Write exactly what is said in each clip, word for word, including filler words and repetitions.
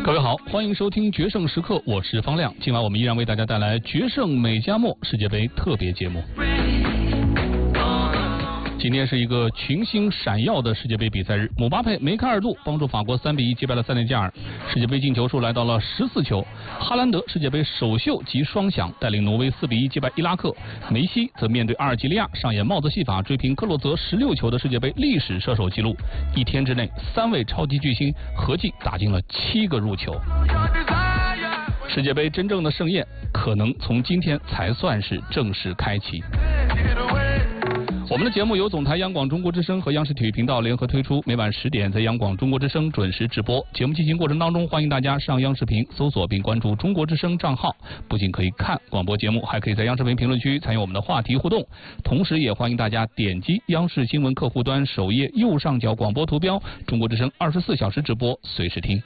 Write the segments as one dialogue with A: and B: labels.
A: 各位好，欢迎收听决胜时刻，我是方亮。今晚我们依然为大家带来决胜美加墨世界杯特别节目。今天是一个群星闪耀的世界杯比赛日，姆巴佩、梅开二度，帮助法国三比一击败了塞内加尔，世界杯进球数来到了十四球。哈兰德世界杯首秀及双响，带领挪威四比一击败伊拉克。梅西则面对阿尔及利亚上演帽子戏法，追平克洛泽十六球的世界杯历史射手纪录。一天之内，三位超级巨星合计打进了七个入球。世界杯真正的盛宴，可能从今天才算是正式开启。我们的节目由总台央广中国之声和央视体育频道联合推出，每晚十点在央广中国之声准时直播。节目进行过程当中，欢迎大家上央视频搜索并关注中国之声账号，不仅可以看广播节目，还可以在央视频评论区参与我们的话题互动。同时也欢迎大家点击央视新闻客户端首页右上角广播图标，中国之声二十四小时直播，随时听。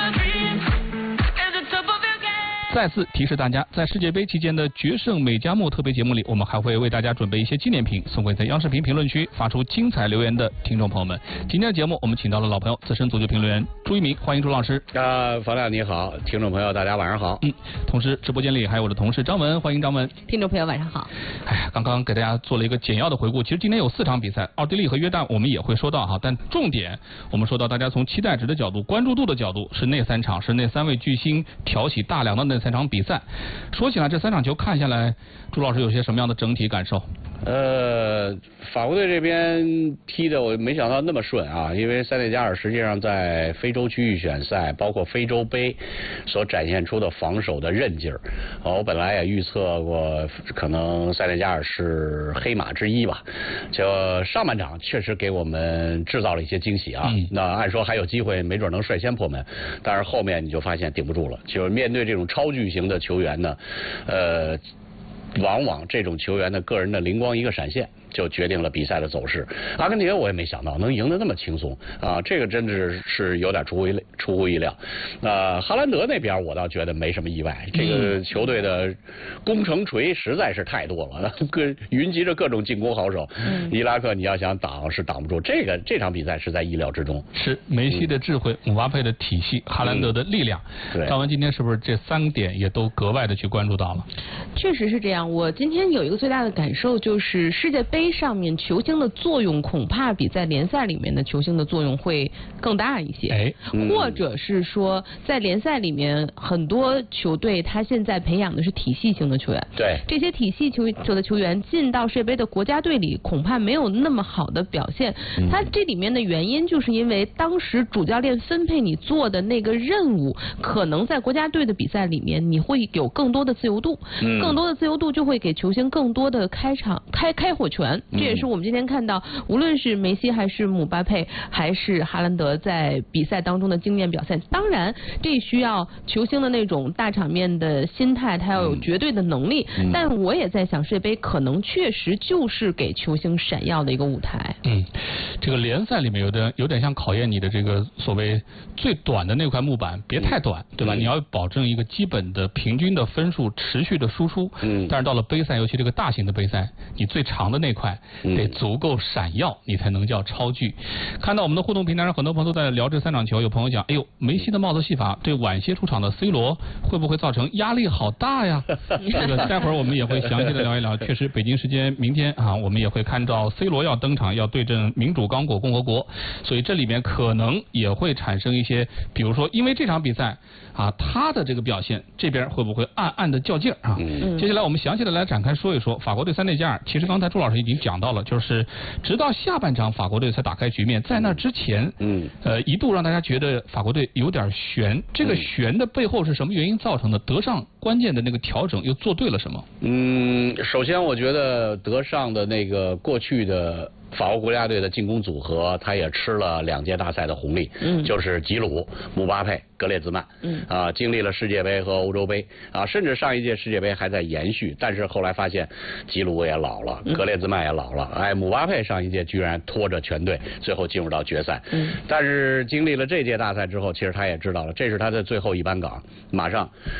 A: 再次提示大家，在世界杯期间的决胜美加墨特别节目里，我们还会为大家准备一些纪念品，送给在央视频评论区发出精彩留言的听众朋友们。今天的节目，我们请到了老朋友资深足球评论员朱一鸣，欢迎朱老师。
B: 啊，房亮你好，听众朋友大家晚上好。
A: 嗯，同时直播间里还有我的同事张文，欢迎张文。
C: 听众朋友晚上好。
A: 哎呀，刚刚给大家做了一个简要的回顾，其实今天有四场比赛，奥地利和约旦我们也会说到哈，但重点我们说到大家从期待值的角度、关注度的角度，是那三场，是那三位巨星挑起大梁的那三场比赛。说起来，这三场球看下来，朱老师有些什么样的整体感受？
B: 呃，法国队这边踢的我没想到那么顺啊，因为塞内加尔实际上在非洲区预选赛，包括非洲杯所展现出的防守的韧劲儿，我本来也预测过，可能塞内加尔是黑马之一吧。就上半场确实给我们制造了一些惊喜啊，嗯、那按说还有机会，没准能率先破门，但是后面你就发现顶不住了，就是面对这种超巨型的球员呢，呃。往往这种球员的个人的灵光一个闪现，就决定了比赛的走势。阿根廷我也没想到能赢得那么轻松啊，这个真是是有点出乎出乎意料。呃，哈兰德那边我倒觉得没什么意外，这个球队的攻城锤实在是太多了，各云集着各种进攻好手。嗯、伊拉克你要想挡是挡不住，这个这场比赛是在意料之中。
A: 是梅西的智慧、姆巴佩的体系、哈兰德的力量。嗯、对，张文今天是不是这三点也都格外的去关注到了？
C: 确实是这样。我今天有一个最大的感受，就是世界杯上面球星的作用恐怕比在联赛里面的球星的作用会更大一些。哎，嗯、或者是说在联赛里面很多球队他现在培养的是体系型的球员，
B: 对，
C: 这些体系球球的球员进到世界杯的国家队里恐怕没有那么好的表现。嗯、他这里面的原因就是因为当时主教练分配你做的那个任务，可能在国家队的比赛里面你会有更多的自由度，嗯、更多的自由度就会给球星更多的开场开开火权。这也是我们今天看到，无论是梅西还是姆巴佩还是哈兰德在比赛当中的惊艳表现。当然，这需要球星的那种大场面的心态，他要有绝对的能力。嗯、但我也在想，世界杯可能确实就是给球星闪耀的一个舞台。
A: 嗯，这个联赛里面有点有点像考验你的这个所谓最短的那块木板，别太短，嗯、对吧？嗯、你要保证一个基本的平均的分数持续的输出。嗯。但是到了杯赛，尤其这个大型的杯赛，你最长的那块得足够闪耀，你才能叫超巨。看到我们的互动平台上，很多朋友都在聊这三场球，有朋友讲，哎呦，梅西的帽子戏法对晚些出场的 C 罗会不会造成压力好大呀？这个待会儿我们也会详细的聊一聊。确实，北京时间明天啊，我们也会看到 C 罗要登场，要对阵民主刚果共和国，所以这里面可能也会产生一些，比如说因为这场比赛啊，他的这个表现，这边会不会暗暗的较劲啊？嗯、接下来我们详细的来展开说一说法国队塞内加尔。其实刚才朱老师已经讲到了，就是直到下半场法国队才打开局面，在那之前，嗯，呃，一度让大家觉得法国队有点悬。这个悬的背后是什么原因造成的？德尚关键的那个调整又做对了什么？
B: 嗯，首先我觉得德尚的那个过去的法国国家队的进攻组合，他也吃了两届大赛的红利，嗯，就是吉鲁、姆巴佩、格列兹曼，嗯，啊，经历了世界杯和欧洲杯，啊，甚至上一届世界杯还在延续，但是后来发现吉鲁也老了，格列兹曼也老了，哎，姆巴佩上一届居然拖着全队最后进入到决赛，嗯，但是经历了这届大赛之后，其实他也知道了，这是他的最后一班岗，马上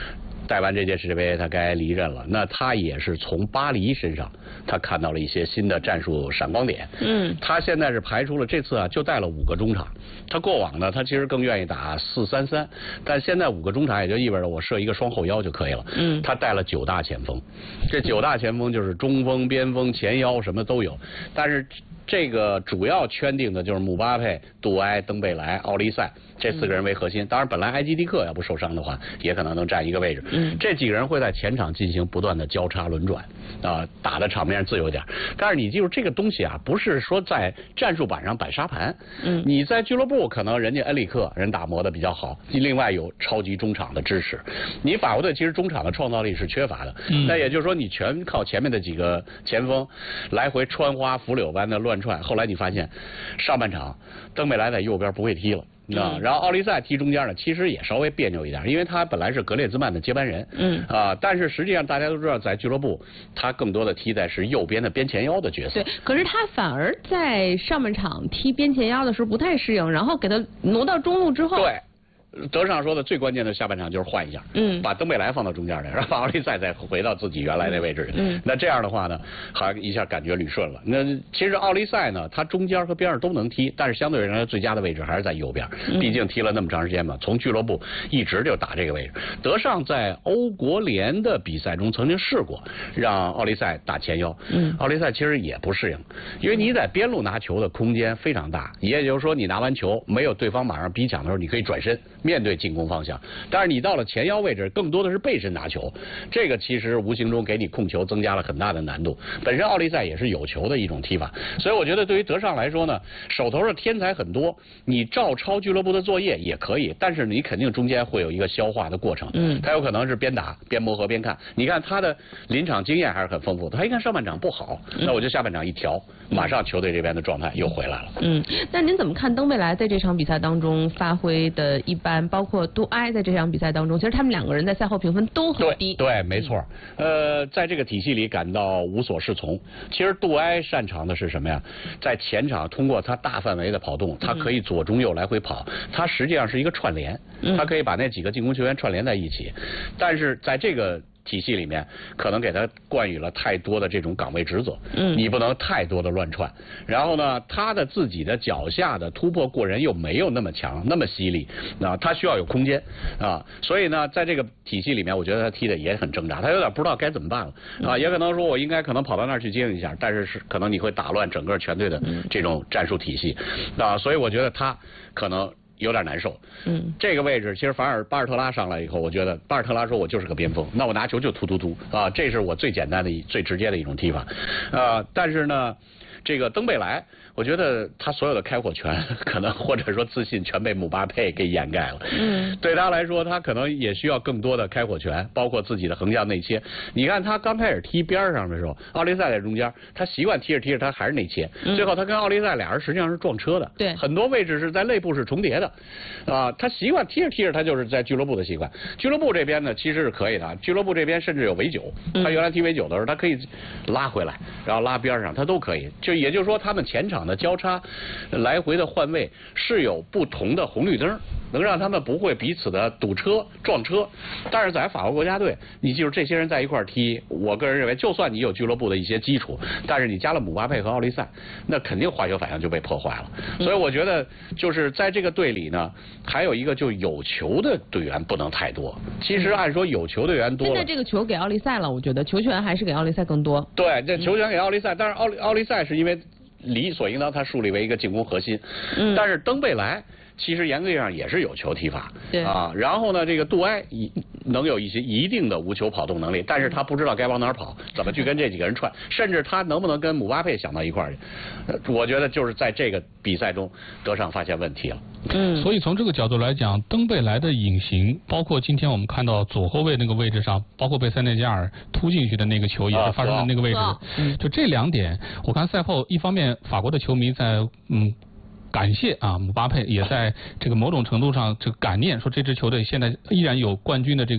B: 带完这届世界杯，他该离任了。那他也是从巴黎身上，他看到了一些新的战术闪光点。嗯，他现在是排出了这次啊，就带了五个中场。他过往呢，他其实更愿意打四三三，但现在五个中场也就意味着我设一个双后腰就可以了。嗯，他带了九大前锋，这九大前锋就是中锋、边锋、前腰什么都有，但是这个主要圈定的就是姆巴佩、杜埃、登贝莱、奥利塞这四个人为核心。当然，本来埃及蒂克要不受伤的话，也可能能占一个位置。嗯，这几个人会在前场进行不断的交叉轮转，啊、呃，打的场面自由点。但是你记住，这个东西啊，不是说在战术板上摆沙盘。嗯，你在俱乐部可能人家恩里克人打磨的比较好，另外有超级中场的支持。你法国队其实中场的创造力是缺乏的。嗯，那也就是说，你全靠前面的几个前锋来回穿花拂柳般的乱窜。后来你发现，上半场登贝莱在右边不会踢了。啊，然后奥利塞踢中间呢，其实也稍微别扭一点，因为他本来是格列兹曼的接班人，嗯啊，但是实际上大家都知道，在俱乐部他更多的踢在是右边的边前腰的角色。
C: 对，可是他反而在上半场踢边前腰的时候不太适应，然后给他挪到中路之后。
B: 对。德尚说的最关键的下半场就是换一下，嗯，把登贝莱放到中间来，然后把奥利塞再回到自己原来那位置，嗯，那这样的话呢，好像一下感觉捋顺了。那其实奥利塞呢，他中间和边上都能踢，但是相对而言最佳的位置还是在右边，毕竟踢了那么长时间嘛，从俱乐部一直就打这个位置。德尚在欧国联的比赛中曾经试过让奥利塞打前腰，嗯，奥利塞其实也不适应，因为你在边路拿球的空间非常大，也就是说你拿完球没有对方马上逼抢的时候，你可以转身。面对进攻方向，但是你到了前腰位置，更多的是背身拿球，这个其实无形中给你控球增加了很大的难度。本身奥利塞也是有球的一种踢法，所以我觉得对于德尚来说呢，手头的天才很多，你照抄俱乐部的作业也可以，但是你肯定中间会有一个消化的过程。嗯，他有可能是边打边磨合边看。你看他的临场经验还是很丰富，他一看上半场不好，那我就下半场一调，马上球队这边的状态又回来了。
C: 嗯，那您怎么看登贝莱在这场比赛当中发挥的一般？包括杜埃在这场比赛当中，其实他们两个人在赛后评分都很低。
B: 对，对没错。呃，在这个体系里感到无所适从。其实杜埃擅长的是什么呀？在前场通过他大范围的跑动，他可以左中右来回跑，他实际上是一个串联，他可以把那几个进攻球员串联在一起。但是在这个体系里面，可能给他冠予了太多的这种岗位职责，嗯，你不能太多的乱窜。然后呢，他的自己的脚下的突破过人又没有那么强，那么犀利，啊，他需要有空间啊，所以呢，在这个体系里面，我觉得他踢的也很挣扎，他有点不知道该怎么办了啊，也可能说我应该可能跑到那儿去接应一下，但是是可能你会打乱整个全队的这种战术体系啊，所以我觉得他可能有点难受。嗯，这个位置其实反而巴尔特拉上来以后，我觉得巴尔特拉说我就是个边锋，那我拿球就突突突啊，这是我最简单的一最直接的一种踢法啊，但是呢，这个登贝莱，我觉得他所有的开火权可能或者说自信全被姆巴佩给掩盖了。嗯，对他来说，他可能也需要更多的开火权，包括自己的横向内切。你看他刚开始踢边上的时候，奥利塞在中间，他习惯踢着踢着他还是内切，最后他跟奥利塞俩人实际上是撞车的。
C: 对，
B: 很多位置是在内部是重叠的，啊，他习惯踢着踢着他就是在俱乐部的习惯。俱乐部这边呢其实是可以的，俱乐部这边甚至有围九，他原来踢围九的时候，他可以拉回来，然后拉边上，他都可以。就也就是说，他们前场的交叉、来回的换位是有不同的红绿灯，能让他们不会彼此的堵车、撞车。但是在法国国家队，你记住这些人在一块儿踢，我个人认为，就算你有俱乐部的一些基础，但是你加了姆巴佩和奥利塞，那肯定化学反应就被破坏了。所以我觉得，就是在这个队里呢，还有一个就有球的队员不能太多。其实按说有球队员多了，
C: 现在这个球给奥利塞了，我觉得球权还是给奥利塞更多。
B: 对，这球权给奥利塞，但是奥利奥利塞是因为理所应当他树立为一个进攻核心，嗯，但是登贝莱其实严格意义上也是有球踢法，
C: 对
B: 啊，然后呢，这个杜埃能有一些一定的无球跑动能力，但是他不知道该往哪儿跑，怎么去跟这几个人串，甚至他能不能跟姆巴佩想到一块儿去，我觉得就是在这个比赛中，德尚发现问题了。
A: 嗯，所以从这个角度来讲，登贝莱的隐形，包括今天我们看到左后卫那个位置上，包括被塞内加尔突进去的那个球也是发生在那个位置，
C: 啊
A: 嗯、就这两点，我看赛后一方面法国的球迷在嗯。感谢啊，姆巴佩也在这个某种程度上这个感念，说这支球队现在依然有冠军的这个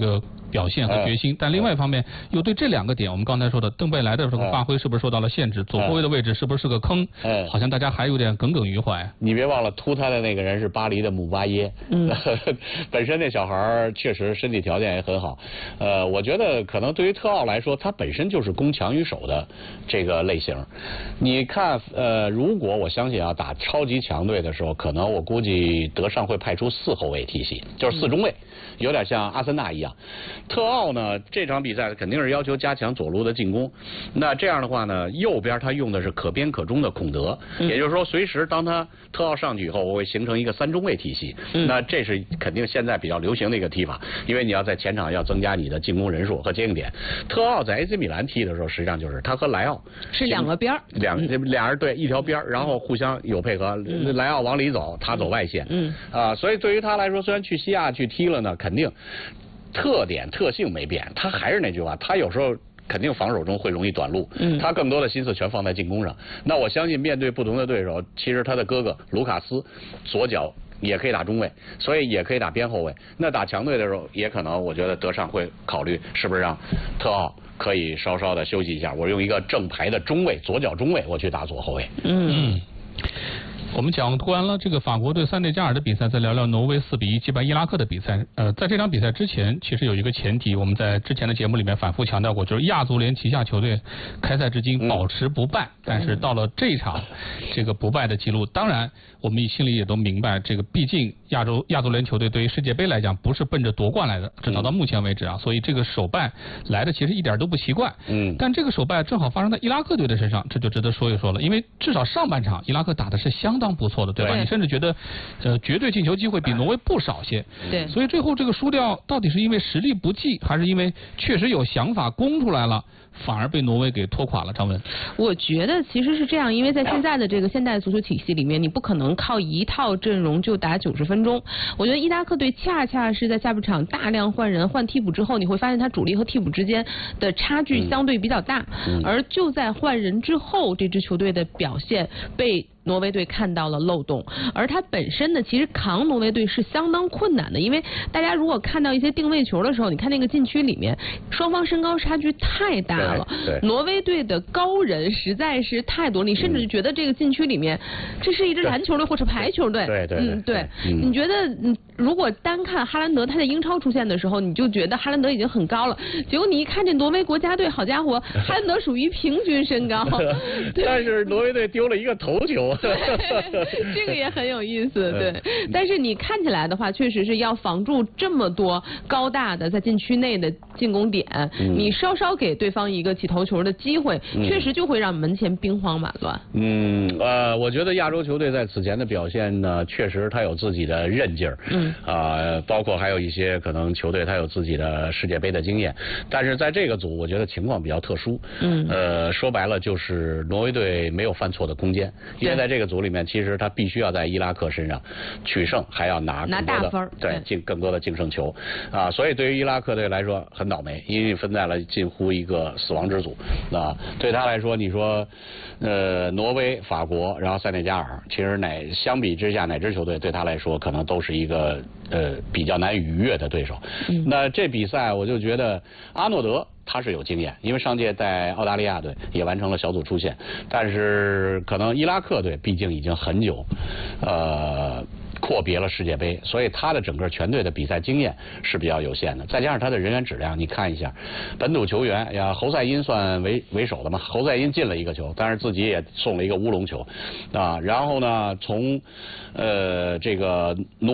A: 表现和决心，但另外一方面又对这两个点，我们刚才说的邓贝莱的这个发挥是不是受到了限制，左后卫的位置是不是是个坑，好像大家还有点耿耿于怀。
B: 你别忘了突他的那个人是巴黎的姆巴耶，嗯，本身那小孩确实身体条件也很好，呃，我觉得可能对于特奥来说，他本身就是攻强于守的这个类型。你看，呃，如果我相信啊，打超级强队的时候，可能我估计德尚会派出四后卫体系，就是四中卫，有点像阿森纳一样。特奥呢，这场比赛肯定是要求加强左路的进攻。那这样的话呢，右边他用的是可边可中的孔德，嗯、也就是说，随时当他特奥上去以后，我会形成一个三中卫体系。嗯、那这是肯定现在比较流行的一个踢法，因为你要在前场要增加你的进攻人数和接应点。特奥在 A C 米兰踢的时候，实际上就是他和莱奥
C: 是两个边儿，
B: 两俩人对一条边，然后互相有配合。嗯、莱奥往里走，他走外线。嗯啊，所以对于他来说，虽然去西亚去踢了呢，肯定。特点特性没变，他还是那句话，他有时候肯定防守中会容易短路，嗯，他更多的心思全放在进攻上。那我相信面对不同的对手，其实他的哥哥卢卡斯左脚也可以打中卫，所以也可以打边后卫。那打强队的时候，也可能我觉得德尚会考虑是不是让特奥可以稍稍的休息一下，我用一个正牌的中卫左脚中卫我去打左后卫。
A: 嗯。我们讲完了这个法国对塞内加尔的比赛，再聊聊挪威四比一击败伊拉克的比赛。呃，在这场比赛之前，其实有一个前提，我们在之前的节目里面反复强调过，就是亚足联旗下球队开赛至今保持不败，嗯、但是到了这一场，这个不败的记录，当然我们心里也都明白，这个毕竟亚洲亚足联球队对于世界杯来讲不是奔着夺冠来的，至少到目前为止啊，所以这个首败来的其实一点都不奇怪。嗯，但这个首败正好发生在伊拉克队的身上，这就值得说一说了，因为至少上半场伊拉克打的是相当不错的，对吧？对，你甚至觉得，呃，绝对进球机会比挪威不少些。对。所以最后这个输掉，到底是因为实力不济，还是因为确实有想法攻出来了，反而被挪威给拖垮了？张文，
C: 我觉得其实是这样，因为在现在的这个现代足球体系里面，你不可能靠一套阵容就打九十分钟。我觉得伊拉克队恰恰是在下半场大量换人、换替补之后，你会发现他主力和替补之间的差距相对比较大，嗯、而就在换人之后，这支球队的表现被挪威队看到了漏洞，而他本身呢，其实扛挪威队是相当困难的，因为大家如果看到一些定位球的时候，你看那个禁区里面，双方身高差距太大了，挪威队的高人实在是太多，你甚至觉得这个禁区里面，这是一支篮球队或者排球队，
B: 对对
C: 嗯对，嗯你觉得嗯，如果单看哈兰德他在英超出现的时候，你就觉得哈兰德已经很高了，结果你一看这挪威国家队，好家伙，哈兰德属于平均身高，
B: 但是挪威队丢了一个头球。
C: 对，这个也很有意思，对。但是你看起来的话，确实是要防住这么多高大的在禁区内的进攻点，嗯、你稍稍给对方一个起头球的机会，嗯、确实就会让门前兵荒马乱。
B: 嗯，呃，我觉得亚洲球队在此前的表现呢，确实他有自己的韧劲儿，嗯，啊、呃，包括还有一些可能球队他有自己的世界杯的经验，但是在这个组，我觉得情况比较特殊，嗯，呃，说白了就是挪威队没有犯错的空间，因为在这个组里面，其实他必须要在伊拉克身上取胜，还要拿更多的
C: 分
B: 对进更多的净胜球啊，所以对于伊拉克队来说很倒霉，因为分在了近乎一个死亡之组啊。对他来说，你说呃挪威、法国，然后塞内加尔，其实哪相比之下哪支球队对他来说可能都是一个呃比较难逾越的对手。嗯、那这比赛我就觉得阿诺德。他是有经验，因为上届在澳大利亚队也完成了小组出线，但是可能伊拉克队毕竟已经很久，呃。阔别了世界杯，所以他的整个全队的比赛经验是比较有限的，再加上他的人员质量，你看一下本土球员呀，侯赛因算为为首的嘛，侯赛因进了一个球，但是自己也送了一个乌龙球啊，然后呢，从呃这个挪